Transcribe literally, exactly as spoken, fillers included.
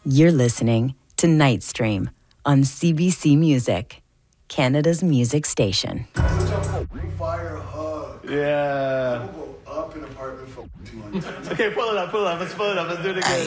You're listening to Nightstream on C B C Music, Canada's music station. Such a fire hug. Yeah. We'll go up an apartment for two months. Okay, pull it up, pull it up. Let's pull it up. Let's do it again.